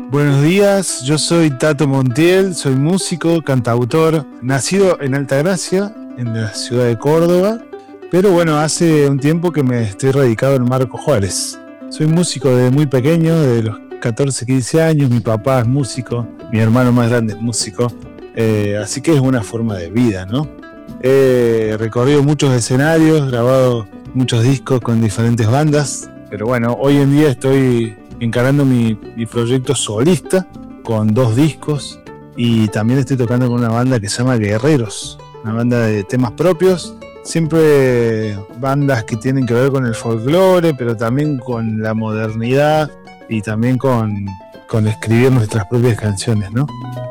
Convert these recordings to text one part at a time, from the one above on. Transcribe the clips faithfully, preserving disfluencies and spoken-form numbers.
Buenos días, yo soy Tato Montiel, soy músico, cantautor, nacido en Altagracia, en la ciudad de Córdoba, pero bueno, hace un tiempo que me estoy radicado en Marcos Juárez. Soy músico desde muy pequeño, de los catorce, quince años, mi papá es músico, mi hermano más grande es músico, eh, así que es una forma de vida, ¿no? He recorrido muchos escenarios, grabado muchos discos con diferentes bandas, pero bueno, hoy en día estoy encarando mi, mi proyecto solista con dos discos y también estoy tocando con una banda que se llama Guerreros, una banda de temas propios, siempre bandas que tienen que ver con el folclore, pero también con la modernidad y también con, con escribir nuestras propias canciones, ¿no?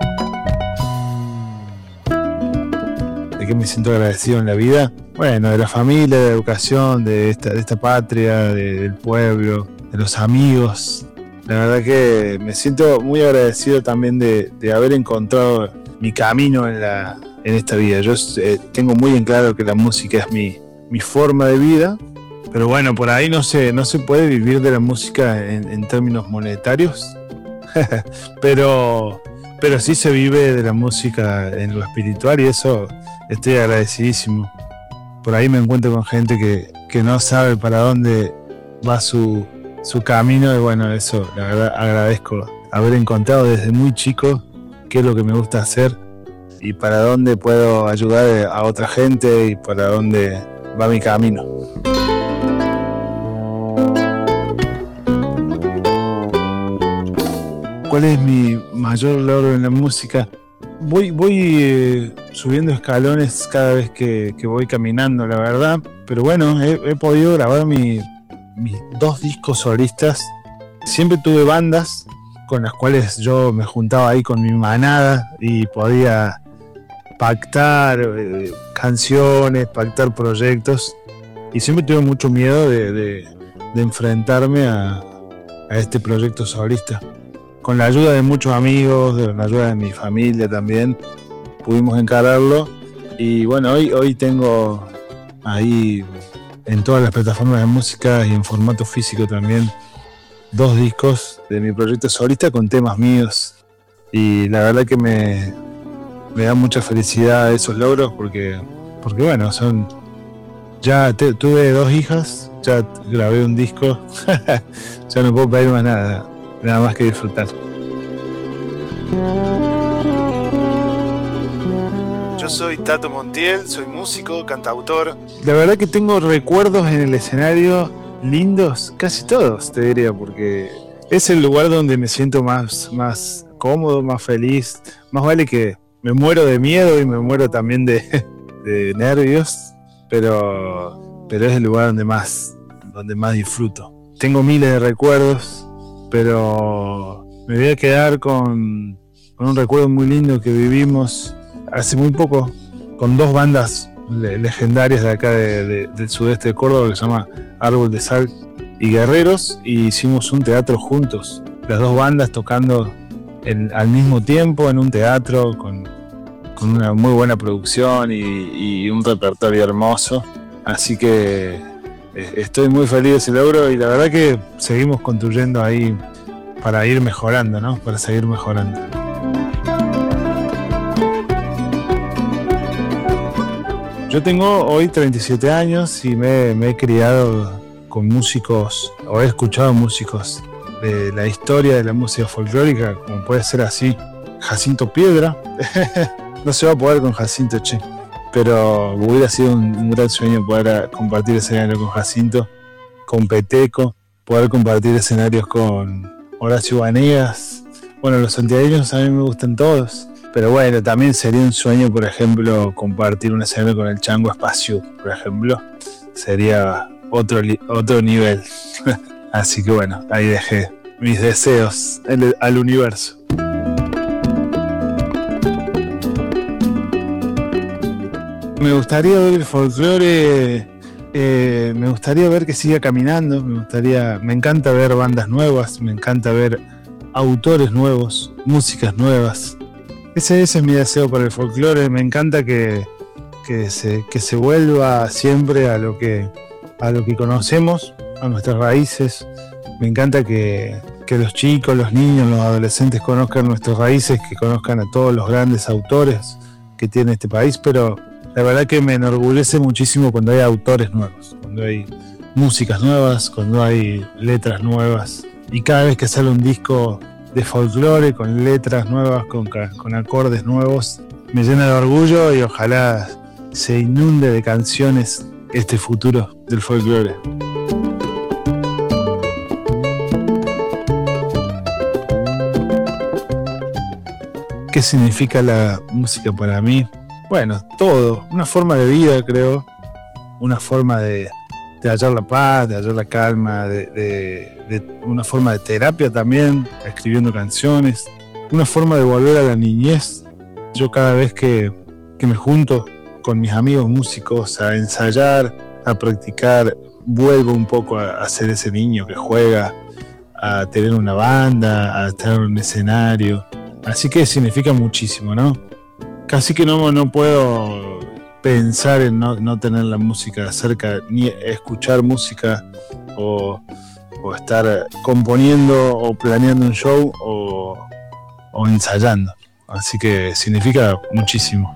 ¿De qué me siento agradecido en la vida? Bueno, de la familia, de la educación, de esta, de esta patria, de, del pueblo, de los amigos. La verdad que me siento muy agradecido también de, de haber encontrado mi camino en, la, en esta vida. Yo eh, tengo muy en claro que la música es mi, mi forma de vida, pero bueno, por ahí no se, no se puede vivir de la música en, en términos monetarios, pero, pero sí se vive de la música en lo espiritual y eso estoy agradecidísimo. Por ahí me encuentro con gente que, que no sabe para dónde va su, su camino y bueno, eso la verdad agradezco haber encontrado desde muy chico qué es lo que me gusta hacer y para dónde puedo ayudar a otra gente y para dónde va mi camino. ¿Cuál es mi mayor logro en la música? Voy, voy eh, subiendo escalones cada vez que, que voy caminando, la verdad. Pero bueno, he, he podido grabar mi, mis dos discos solistas. Siempre tuve bandas con las cuales yo me juntaba ahí con mi manada y podía pactar eh, canciones, pactar proyectos. Y siempre tuve mucho miedo de, de, de enfrentarme a, a este proyecto solista. Con la ayuda de muchos amigos, de la ayuda de mi familia también, pudimos encararlo. Y bueno, hoy, hoy tengo ahí en todas las plataformas de música y en formato físico también dos discos de mi proyecto solista con temas míos. Y la verdad que me, me da mucha felicidad esos logros porque, porque bueno, son ya te, tuve dos hijas, ya grabé un disco, ya no puedo pedir más nada. Nada más que disfrutar. Yo soy Tato Montiel, soy músico, cantautor. La verdad que tengo recuerdos en el escenario lindos, casi todos te diría, porque es el lugar donde me siento más, más cómodo, más feliz. Más vale que me muero de miedo y me muero también de, de nervios, pero, pero es el lugar donde más, donde más disfruto. Tengo miles de recuerdos, pero me voy a quedar con, con un recuerdo muy lindo que vivimos hace muy poco con dos bandas le- legendarias de acá de, de, del sudeste de Córdoba que se llama Árbol de Sal y Guerreros, y hicimos un teatro juntos, las dos bandas tocando en, al mismo tiempo en un teatro con, con una muy buena producción y, y un repertorio hermoso, así que estoy muy feliz de ese logro y la verdad que seguimos construyendo ahí para ir mejorando, ¿no? Para seguir mejorando. Yo tengo hoy treinta y siete años y me, me he criado con músicos, o he escuchado músicos de la historia de la música folclórica, como puede ser así Jacinto Piedra. No se va a poder con Jacinto, che. Pero hubiera sido un, un gran sueño poder compartir escenario con Jacinto, con Peteco, poder compartir escenarios con Horacio Banegas. Bueno, los santiagueños a mí me gustan todos, pero bueno, también sería un sueño, por ejemplo, compartir un escenario con el Chango Espacio, por ejemplo. Sería otro, otro nivel. Así que bueno, ahí dejé mis deseos al universo. Me gustaría ver el folclore, eh, me gustaría ver que siga caminando, me gustaría, me encanta ver bandas nuevas, me encanta ver autores nuevos, músicas nuevas. Ese, ese es mi deseo para el folclore. Me encanta que, que, se, que se vuelva siempre a lo que, a lo que conocemos, a nuestras raíces. Me encanta que, que los chicos, los niños, los adolescentes conozcan nuestras raíces, que conozcan a todos los grandes autores que tiene este país, pero la verdad que me enorgullece muchísimo cuando hay autores nuevos, cuando hay músicas nuevas, cuando hay letras nuevas, y cada vez que sale un disco de folclore con letras nuevas, con, con acordes nuevos, me llena de orgullo y ojalá se inunde de canciones este futuro del folclore. ¿Qué significa la música para mí? Bueno, todo, una forma de vida, creo, una forma de, de hallar la paz, de hallar la calma, de, de, de una forma de terapia también, escribiendo canciones, una forma de volver a la niñez. Yo cada vez que, que me junto con mis amigos músicos a ensayar, a practicar, vuelvo un poco a, a ser ese niño que juega, a tener una banda, a estar en un escenario. Así que significa muchísimo, ¿no? Casi que no, no puedo pensar en no, no tener la música cerca, ni escuchar música o, o estar componiendo o planeando un show o, o ensayando. Así que significa muchísimo.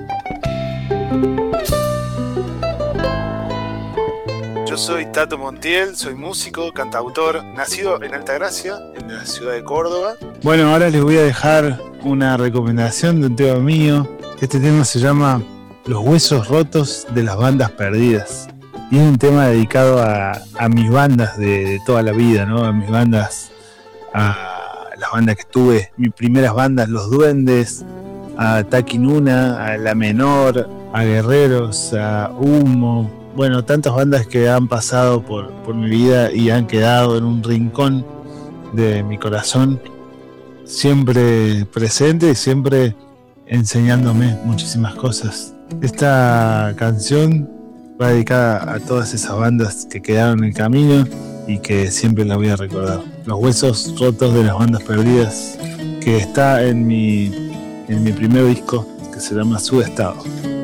Yo soy Tato Montiel, soy músico, cantautor, nacido en Altagracia, en la ciudad de Córdoba. Bueno, ahora les voy a dejar una recomendación de un tema mío. Este tema se llama Los huesos rotos de las bandas perdidas. Y es un tema dedicado a, a mis bandas de, de toda la vida, ¿no? A mis bandas, a las bandas que tuve, mis primeras bandas, Los Duendes, a Taquinuna, a La Menor, a Guerreros, a Humo. Bueno, tantas bandas que han pasado por, por mi vida y han quedado en un rincón de mi corazón, siempre presente y siempre enseñándome muchísimas cosas. Esta canción va dedicada a todas esas bandas que quedaron en el camino y que siempre la voy a recordar. Los huesos rotos de las bandas perdidas, que está en mi, en mi primer disco, que se llama Su Estado.